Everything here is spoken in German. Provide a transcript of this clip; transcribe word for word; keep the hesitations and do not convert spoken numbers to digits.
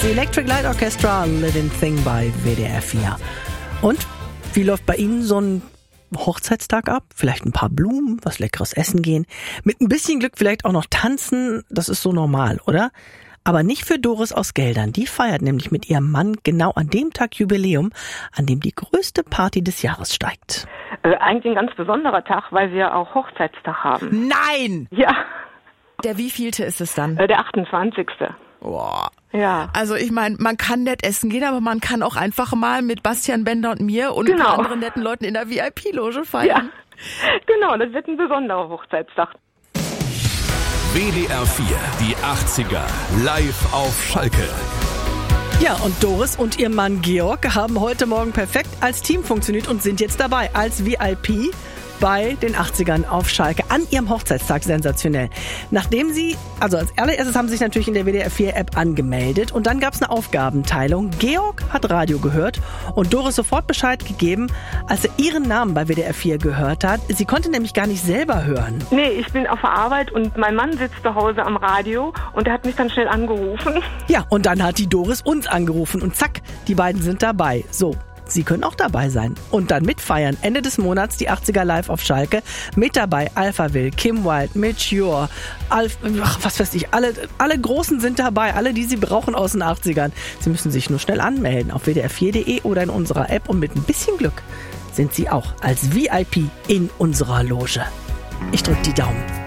The Electric Light Orchestra, Living Thing bei W D R vier. Und wie läuft bei Ihnen so ein Hochzeitstag ab? Vielleicht ein paar Blumen, was leckeres essen gehen. Mit ein bisschen Glück vielleicht auch noch tanzen. Das ist so normal, oder? Aber nicht für Doris aus Geldern. Die feiert nämlich mit ihrem Mann genau an dem Tag Jubiläum, an dem die größte Party des Jahres steigt. Äh, eigentlich ein ganz besonderer Tag, weil wir auch Hochzeitstag haben. Nein! Ja. Der wievielte ist es dann? Äh, der achtundzwanzigste Boah. Ja. Also ich meine, man kann nett essen gehen, aber man kann auch einfach mal mit Bastian Bender und mir und Genau. ein paar anderen netten Leuten in der V I P-Loge feiern. Ja, genau, das wird ein besonderer Hochzeitstag. W D R vier, die achtziger, live auf Schalke. Ja, und Doris und ihr Mann Georg haben heute Morgen perfekt als Team funktioniert und sind jetzt dabei als V I P bei den achtzigern auf Schalke an ihrem Hochzeitstag. Sensationell. Nachdem sie, also als allererstes haben sie sich natürlich in der W D R vier App angemeldet und dann gab es eine Aufgabenteilung. Georg hat Radio gehört und Doris sofort Bescheid gegeben, als er ihren Namen bei W D R vier gehört hat. Sie konnte nämlich gar nicht selber hören. Nee, ich bin auf der Arbeit und mein Mann sitzt zu Hause am Radio und er hat mich dann schnell angerufen. Ja, und dann hat die Doris uns angerufen und zack, die beiden sind dabei. So. Sie können auch dabei sein und dann mitfeiern. Ende des Monats die achtziger live auf Schalke. Mit dabei Alphaville, Kim Wilde, Mitch Ure, Alf, ach, was weiß ich, alle, alle Großen sind dabei, alle, die Sie brauchen aus den achtzigern. Sie müssen sich nur schnell anmelden auf w d r vier punkt d e oder in unserer App und mit ein bisschen Glück sind Sie auch als V I P in unserer Loge. Ich drücke die Daumen.